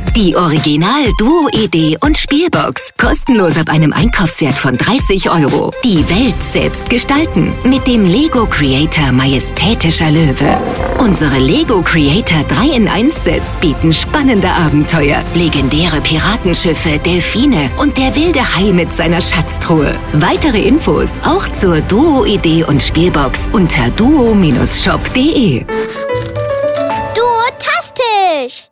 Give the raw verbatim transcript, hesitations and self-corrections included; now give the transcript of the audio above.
Die Original-Duo-Idee und Spielbox. Kostenlos ab einem Einkaufswert von dreißig Euro. Die Welt selbst gestalten. Mit dem Lego Creator Majestätischer Löwe. Unsere Lego Creator drei in eins Sets bieten spannende Abenteuer, legendäre Piratenschiffe, Delfine und der wilde Hai mit seiner Schatztruhe. Weitere Infos auch zur Duo-Idee und Spielbox unter duo Bindestrich shop punkt de. Duotastisch!